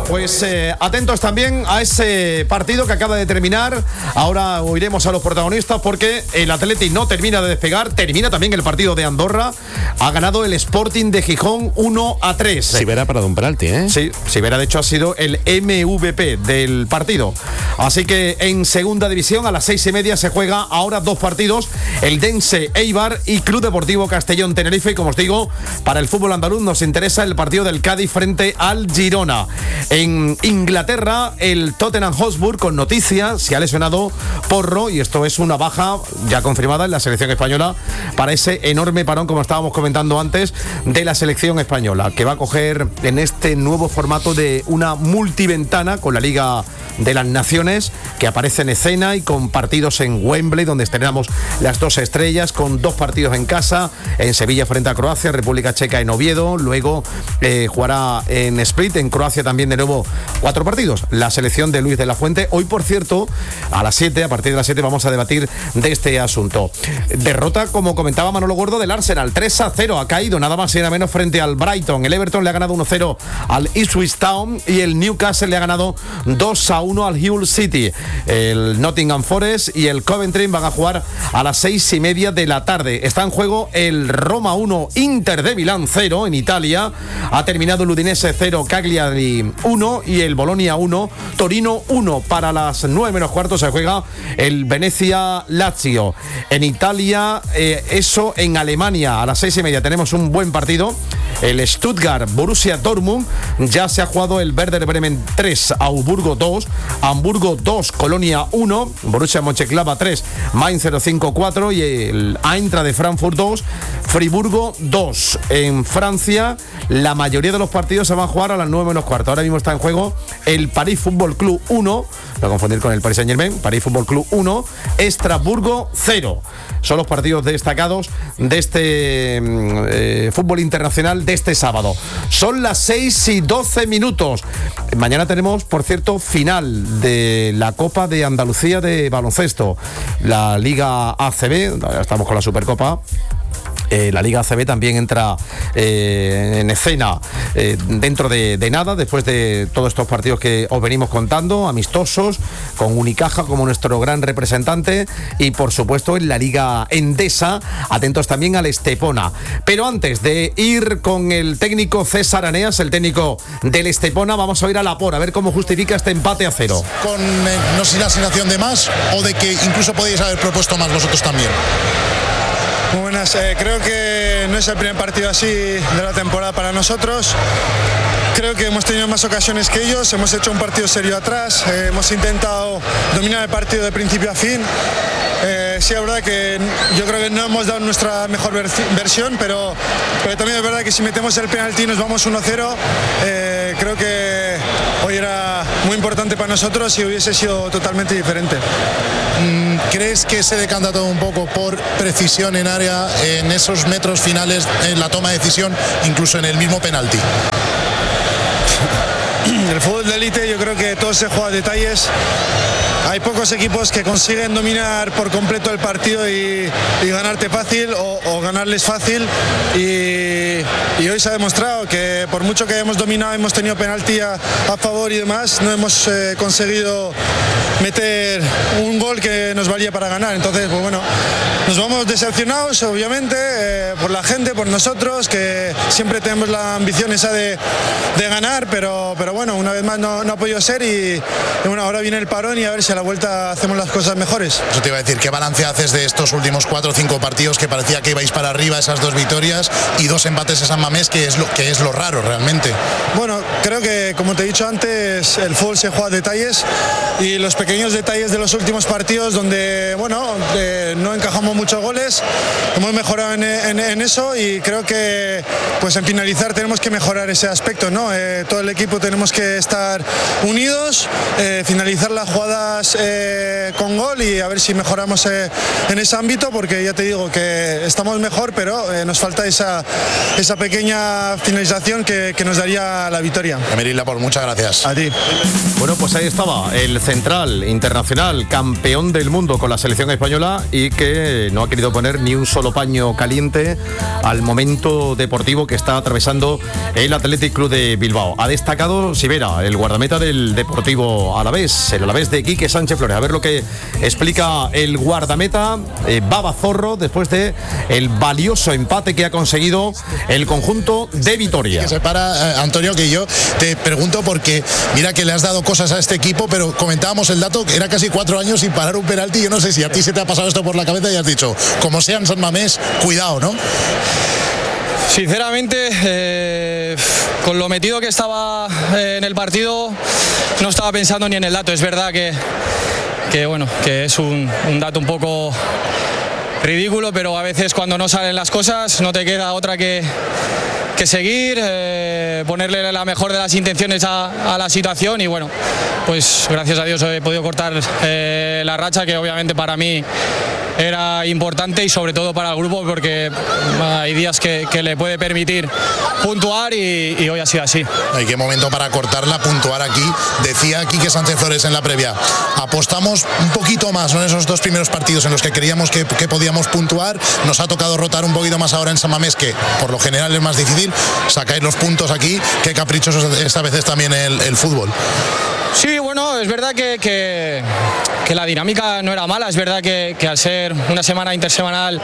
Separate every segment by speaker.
Speaker 1: Pues atentos también a ese partido que acaba de terminar. Ahora oiremos a los protagonistas porque el Athletic no termina de despegar. Termina también el partido de Andorra. Ha ganado el Sporting de Gijón 1-3.
Speaker 2: Sivera ha parado un penalti, ¿eh?
Speaker 1: Sí, Sivera de hecho ha sido el MVP del partido. Así que en segunda división a las 6:30 se juega ahora dos partidos. El Dense Eibar y Club Deportivo Castellón Tenerife. Y como os digo, para el fútbol andaluz nos interesa el partido del Cádiz frente al Girona. En Inglaterra, el Tottenham Hotspur con noticias, se ha lesionado Porro y esto es una baja ya confirmada en la selección española para ese enorme parón, como estábamos comentando antes, de la selección española, que va a coger en este nuevo formato de una multiventana con la Liga de las Naciones, que aparece en escena y con partidos en Wembley, donde estrenamos las dos estrellas, con dos partidos en casa, en Sevilla frente a Croacia, República Checa en Oviedo, luego jugará en Split, en Croacia también de nuevo 4 partidos, la selección de Luis de la Fuente. Hoy, por cierto, a partir de las 7 vamos a debatir de este asunto. Derrota, como comentaba Manolo Gordo, del Arsenal, 3-0, ha caído nada más y nada menos frente al Brighton. El Everton le ha ganado 1-0 al Ipswich Town y el Newcastle le ha ganado 2-1 al Hull City. El Nottingham Forest y el Coventry van a jugar a las 6:30 de la tarde. Está en juego el Roma 1, Inter de Milán 0 en Italia. Ha terminado el Udinese 0, Cagliari 1 y el Bolonia 1, Torino 1. Para las 9:15 se juega el Venecia Lazio. En Italia, eso en Alemania a las 6:30 tenemos un buen partido. El Stuttgart Borussia Dortmund, ya se ha jugado el Werder Bremen 3, Augsburgo 2, Hamburgo 2, Colonia 1, Borussia Mönchengladbach 3, Mainz 05-4 y el Eintracht de Frankfurt 2, Friburgo 2. En Francia, la mayoría de los partidos se van a jugar a las 9:15. Ahora mismo está en juego el París Football Club 1, no confundir con el Paris Saint-Germain, París Football Club 1, Estrasburgo 0. Son los partidos destacados de este fútbol internacional de este sábado. Son las 6:12. Mañana tenemos, por cierto, final de la Copa de Andalucía de baloncesto. La Liga ACB, ya estamos con la Supercopa. La Liga ACB también entra en escena dentro de nada, después de todos estos partidos que os venimos contando, amistosos, con Unicaja como nuestro gran representante y por supuesto en la Liga Endesa, atentos también al Estepona. Pero antes de ir con el técnico César Aneas, el técnico del Estepona, vamos a ir a la por, a ver cómo justifica este empate a 0.
Speaker 3: Con no sé si la sensación de más o de que incluso podéis haber propuesto más vosotros también.
Speaker 4: Muy buenas, creo que no es el primer partido así de la temporada para nosotros. Creo que hemos tenido más ocasiones que ellos, hemos hecho un partido serio atrás, hemos intentado dominar el partido de principio a fin. Sí, es verdad que yo creo que no hemos dado nuestra mejor versión, pero también es verdad que si metemos el penalti y nos vamos 1-0, creo que hoy era muy importante para nosotros y hubiese sido totalmente diferente.
Speaker 3: ¿Crees que se decanta todo un poco por precisión en área, en esos metros finales, en la toma de decisión, incluso en el mismo penalti?
Speaker 4: El fútbol de élite yo creo que todo se juega a detalles. Hay pocos equipos que consiguen dominar por completo el partido y ganarte fácil o ganarles fácil y hoy se ha demostrado que por mucho que hayamos dominado, hemos tenido penalti a favor y demás, no hemos conseguido meter un gol que nos valía para ganar. Entonces, pues bueno, nos vamos decepcionados obviamente por la gente, por nosotros, que siempre tenemos la ambición esa de ganar, pero bueno, una vez más no ha podido ser y bueno, ahora viene el parón y a ver si a la vuelta hacemos las cosas mejores.
Speaker 3: Eso te iba a decir, ¿qué balance haces de estos últimos 4 o 5 partidos que parecía que ibais para arriba, esas 2 victorias y 2 empates en San Mamés, que es lo raro realmente?
Speaker 4: Bueno, creo que como te he dicho antes, el fútbol se juega a detalles y los pequeños detalles de los últimos partidos donde, bueno, no encajamos muchos goles, hemos mejorado en eso y creo que pues en finalizar tenemos que mejorar ese aspecto, ¿no? Todo el equipo tenemos que estar unidos, finalizar las jugadas con gol y a ver si mejoramos en ese ámbito, porque ya te digo que estamos mejor, pero nos falta esa pequeña finalización que nos daría la victoria.
Speaker 3: Emery, Laporte, muchas gracias.
Speaker 4: A ti.
Speaker 1: Bueno, pues ahí estaba el central internacional, campeón del mundo con la selección española y que no ha querido poner ni un solo paño caliente al momento deportivo que está atravesando el Athletic Club de Bilbao. Ha destacado Sivera, el guardameta del Deportivo Alavés, el Alavés de Quique Sánchez Flores. A ver lo que explica el guardameta Baba Zorro después de el valioso empate que ha conseguido el conjunto de Vitoria.
Speaker 3: Que se para, Antonio, que yo te pregunto porque mira que le has dado cosas a este equipo, pero comentábamos el dato que era casi 4 años sin parar un penalti. Yo no sé si a ti se te ha pasado esto por la cabeza y has dicho, como sea en San Mamés, cuidado, ¿no?
Speaker 2: Sinceramente, con lo metido que estaba en el partido, no estaba pensando ni en el dato. Es verdad que es un dato un poco ridículo, pero a veces cuando no salen las cosas no te queda otra que seguir, ponerle la mejor de las intenciones a la situación y bueno, pues gracias a Dios he podido cortar la racha, que obviamente para mí era importante y sobre todo para el grupo, porque hay días que le puede permitir puntuar y hoy ha sido así.
Speaker 3: Ay, qué momento para cortarla, puntuar aquí. Decía Quique Sánchez Flores en la previa, apostamos un poquito más, ¿no?, en esos 2 primeros partidos en los que creíamos que podíamos puntuar. Nos ha tocado rotar un poquito más ahora en San Mamés, que por lo general es más difícil. Sacáis los puntos aquí, qué caprichoso esta vez es también el fútbol.
Speaker 2: Sí, bueno, es verdad que la dinámica no era mala. Es verdad que al ser una semana intersemanal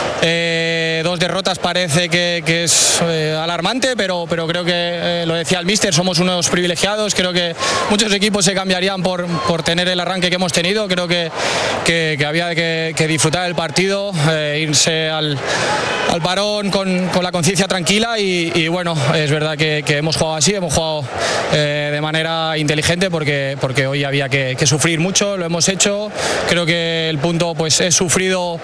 Speaker 2: 2 derrotas parece que es alarmante, pero creo que, lo decía el míster, somos unos privilegiados. Creo que muchos equipos se cambiarían por tener el arranque que hemos tenido. Creo que había que disfrutar del partido, irse al parón con la conciencia tranquila y bueno, es verdad que hemos jugado así, hemos jugado de manera inteligente porque hoy había que sufrir mucho, lo hemos hecho. Creo que el punto pues es sufrido,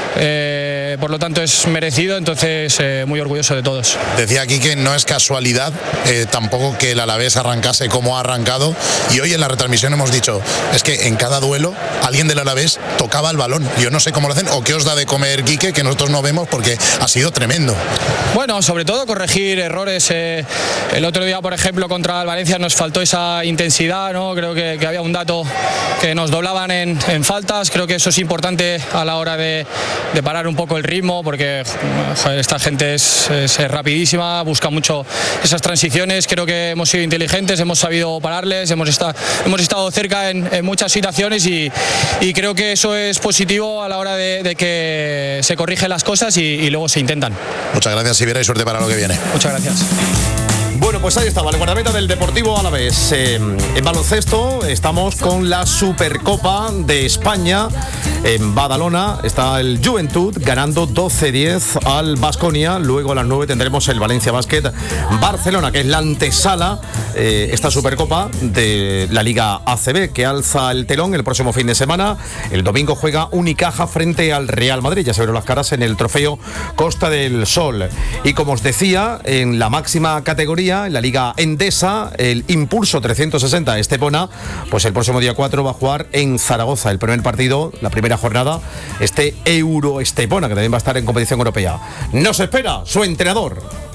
Speaker 2: por lo tanto es merecido, entonces muy orgulloso de todos.
Speaker 3: Decía aquí que no es casualidad tampoco que el Alavés arrancase como ha arrancado, y hoy en la retransmisión hemos dicho, es que en cada duelo alguien del Alavés tocaba el balón. Yo no sé cómo lo hacen o qué os da de comer, Quique, que nosotros no vemos, porque ha sido tremendo.
Speaker 2: Bueno, sobre todo corregir errores. El otro día, por ejemplo, contra el Valencia nos faltó esa intensidad, ¿no? Creo que había un dato que nos doblaban en faltas. Creo que eso es importante a la hora de parar un poco el ritmo, porque joder, esta gente es rapidísima, busca mucho esas transiciones. Creo que hemos sido inteligentes, hemos sabido pararles, hemos estado cerca en muchas situaciones y creo que eso es positivo a la hora de que se corrigen las cosas y luego se intentan.
Speaker 3: Muchas gracias, Sivera, y suerte para lo que viene.
Speaker 2: Muchas gracias.
Speaker 1: Bueno, pues ahí estaba el guardameta del Deportivo Alavés. En baloncesto estamos con la Supercopa de España. En Badalona está el Juventud ganando 12-10 al Baskonia. Luego a las 9 tendremos el Valencia Basket Barcelona, que es la antesala, esta Supercopa de la Liga ACB, que alza el telón el próximo fin de semana. El domingo juega Unicaja frente al Real Madrid. Ya se vieron las caras en el trofeo Costa del Sol. Y como os decía, en la máxima categoría, en la Liga Endesa, el Impulso 360 Estepona, pues el próximo día 4 va a jugar en Zaragoza el primer partido, la primera jornada, Euro Estepona, que también va a estar en competición europea. Nos espera su entrenador.